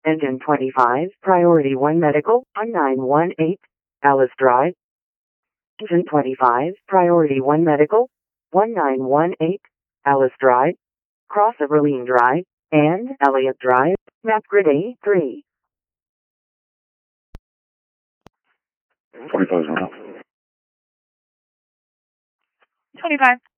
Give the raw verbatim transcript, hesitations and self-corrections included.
Engine twenty-five, Priority one Medical, one nine one eight, Alice Drive. Engine twenty-five, Priority one Medical, one nine one eight, Alice Drive, Cross of Ravine Drive, and Elliott Drive, map grid A three. twenty-five is twenty-five.